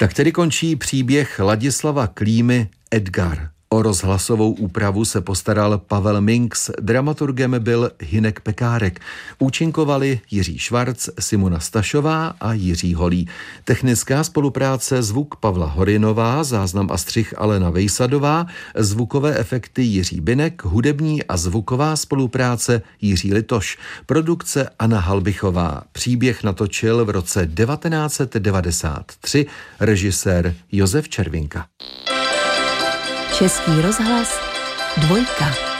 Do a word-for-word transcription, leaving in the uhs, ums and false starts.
Tak tedy končí příběh Ladislava Klímy Edgar. O rozhlasovou úpravu se postaral Pavel Minks, dramaturgem byl Hynek Pekárek. Účinkovali Jiří Švarc, Simona Stašová a Jiří Holý. Technická spolupráce zvuk Pavla Horinová, záznam a střih Alena Vejsadová, zvukové efekty Jiří Binek, hudební a zvuková spolupráce Jiří Litoš, produkce Anna Halbichová. Příběh natočil v roce devatenáct set devadesát tři režisér Josef Červinka. Český rozhlas dvojka.